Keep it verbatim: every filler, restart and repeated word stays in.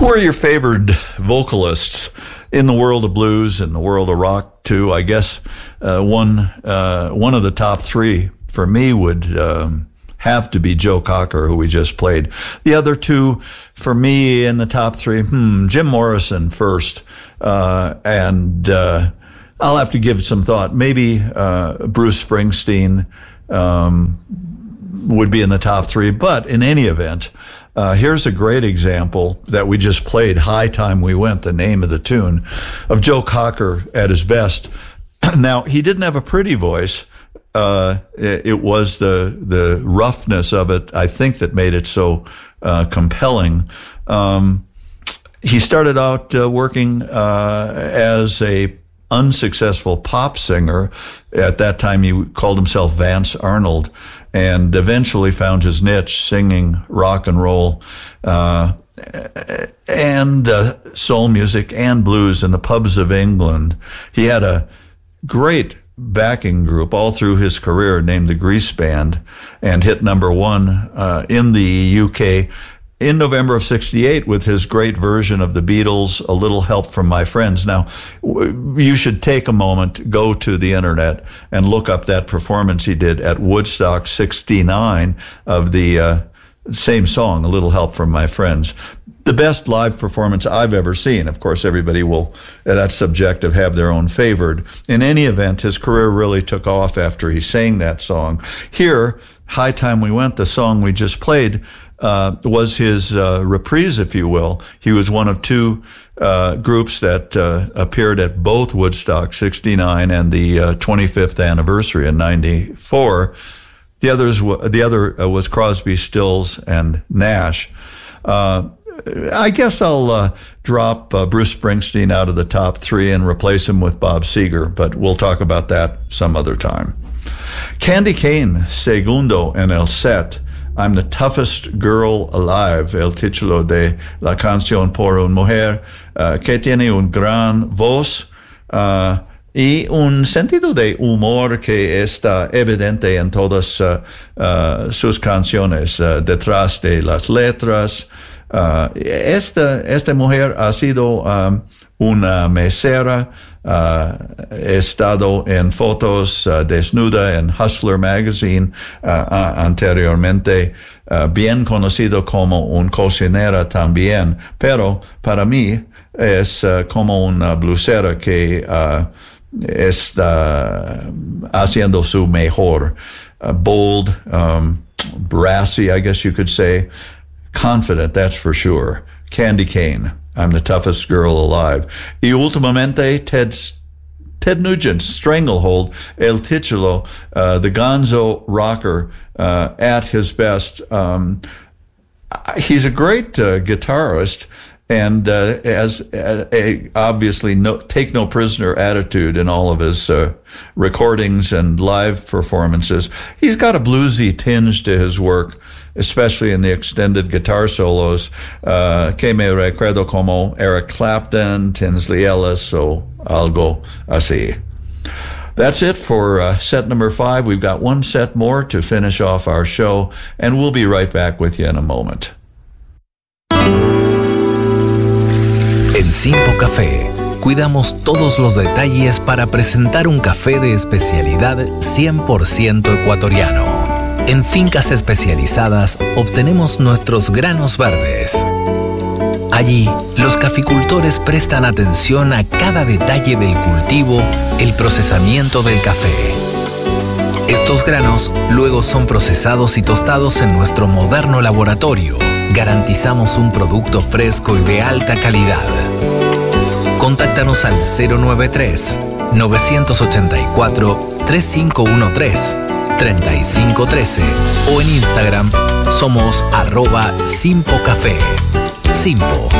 Who are your favorite vocalists in the world of blues and the world of rock too? I guess uh, one uh, one of the top three for me would um, have to be Joe Cocker, who we just played. The other two for me in the top three, hmm, Jim Morrison first, uh, and uh, I'll have to give some thought. Maybe uh, Bruce Springsteen um, would be in the top three, but in any event. Uh, here's a great example that we just played, High Time We Went, the name of the tune, of Joe Cocker at his best. Now, he didn't have a pretty voice. Uh, it, it was the, the roughness of it, I think, that made it so, uh, compelling. Um, he started out, uh, working, uh, as a unsuccessful pop singer. At that time, he called himself Vance Arnold, and eventually found his niche singing rock and roll, uh, and, uh, soul music and blues in the pubs of England. He had a great backing group all through his career named the Grease Band, and hit number one, uh, in the U K in November of sixty-eight with his great version of the Beatles, A Little Help from My Friends. Now, you should take a moment, go to the internet, and look up that performance he did at Woodstock sixty-nine of the uh, same song, A Little Help from My Friends. The best live performance I've ever seen. Of course, everybody will, that's subjective, have their own favored. In any event, his career really took off after he sang that song. Here, High Time We Went, the song we just played, Uh, was his uh, reprise, if you will. He was one of two uh, groups that uh, appeared at both Woodstock sixty-nine and the uh, twenty-fifth anniversary in ninety-four. The others, w- the other uh, was Crosby, Stills, and Nash. Uh, I guess I'll uh, drop uh, Bruce Springsteen out of the top three and replace him with Bob Seger, but we'll talk about that some other time. Candy Kane, segundo en el set. I'm the toughest girl alive, el título de la canción por una mujer uh, que tiene un gran voz uh, y un sentido de humor que está evidente en todas uh, uh, sus canciones, uh, detrás de las letras. Uh, esta, esta mujer ha sido um, una mesera, uh, estado en fotos uh, desnuda en Hustler Magazine uh, anteriormente, uh, bien conocido como un cocinera también, pero para mí es uh, como una blusera que uh, está haciendo su mejor, uh, bold, um, brassy, I guess you could say. Confident, that's for sure. Candy Kane, I'm the toughest girl alive. Y últimamente, Ted, Ted Nugent, Stranglehold, el título, uh, the gonzo rocker, uh, at his best. Um, he's a great uh, guitarist, and uh, has a, a obviously no, take no prisoner attitude in all of his uh, recordings and live performances. He's got a bluesy tinge to his work, especially in the extended guitar solos, uh, que me recuerdo como Eric Clapton, Tinsley Ellis, o algo así. That's it for uh, set number five. We've got one set more to finish off our show, and we'll be right back with you in a moment. En Simpo Café, cuidamos todos los detalles para presentar un café de especialidad cien por ciento ecuatoriano. En fincas especializadas obtenemos nuestros granos verdes. Allí, los caficultores prestan atención a cada detalle del cultivo, el procesamiento del café. Estos granos luego son procesados y tostados en nuestro moderno laboratorio. Garantizamos un producto fresco y de alta calidad. Contáctanos al cero nueve tres, nueve ocho cuatro, tres cinco uno tres. treinta y cinco trece o en Instagram somos arroba Simpo Café. Simpo,